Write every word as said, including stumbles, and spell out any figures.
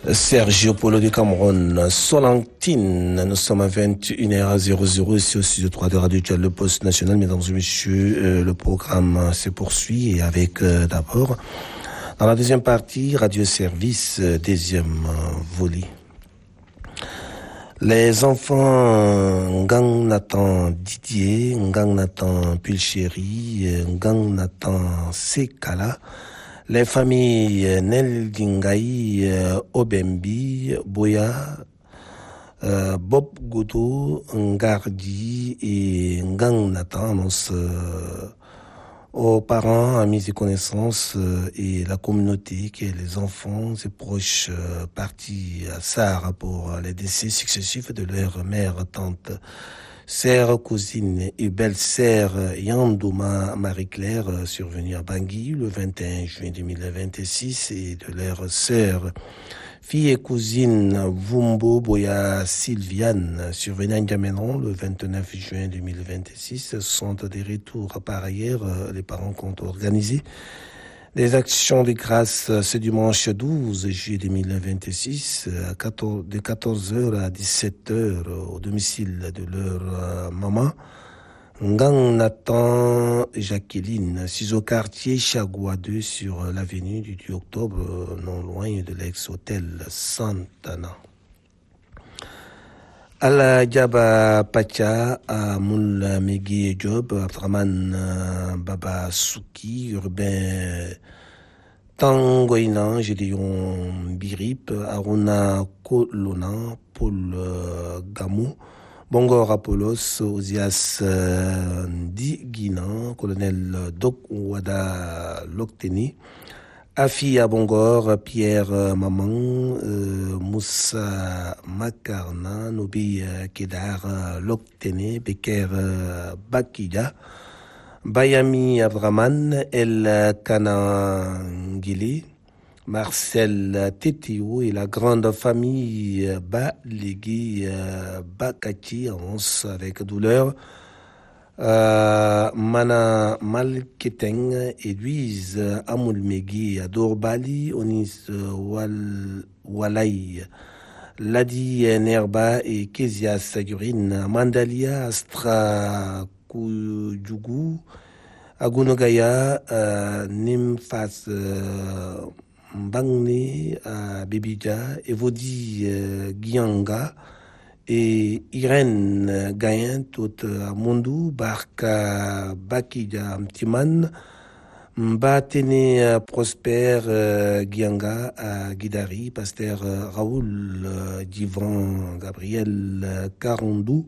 Sergio Polo du Cameroun, Solentine, nous sommes à vingt et une heures ici au studio trois de Radio Tchad, le poste national. Mesdames et messieurs, euh, le programme se poursuit et avec euh, d'abord, dans la deuxième partie, Radio Service, euh, deuxième euh, volet. Les enfants Ngang Nathan Didier, Ngang Nathan Pulchéry, Ngang Nathan Sekala, les familles Nel Dingaï, Obembi, Boya, euh, Bob Godo, Ngardi et Ngang Nathan annoncent euh, aux parents, amis et connaissances euh, et la communauté qui est les enfants et proches euh, partis à Sahara pour les décès successifs de leur mère, tante, sœur, cousine et belle-sœur Yandouma Marie-Claire euh, survenue à Bangui le vingt et un juin deux mille vingt-six et de leur sœur fille et cousine Vumbo Boya Sylviane, survenue à N'Djamena le vingt-neuf juin deux mille vingt-six, sont des retours. Par ailleurs, les parents comptent organiser des actions de grâce ce dimanche douze juillet deux mille vingt-six, à quatorze, de quatorze heures à dix-sept heures au domicile de leur maman, Ngang Nathan Jacqueline, six au quartier Chagua deux sur l'avenue du deux octobre, non loin de l'ex-hôtel Santana. Ala Djaba Pacha, à Moula Megui Job, Abdraman Baba Souki, urbain Tangoïna, Gédéon Birip, Aruna Kolona, Paul Gamou, Bongor Apollos, Ozias euh, Di Guinan, colonel Doc Ouada Lokteni, Afi Abongor, Pierre euh, Maman, euh, Moussa Makarna, Nobi euh, Kedar euh, Lokteni, Beker euh, Bakida, Bayami Abraman, El Kanangili, Marcel Tétéo et la grande famille Balégui Bakati annonce avec douleur euh, Mana Malketeng, Louise Amoulmegui, Ador Bali, Onis Wal, Walai, Ladi Nerba et Kezia Sayurine, Mandalia Astra Koudjougou, Agunogaya, euh, Nimfas euh, Mbangne à Bebidja, Evodi euh, Gianga et Irène Gayen, tout à Mondou, Barka Bakida Mtiman, Mbatene Prosper euh, Gianga à Guidari, Pasteur euh, Raoul euh, Divan Gabriel euh, Carondou,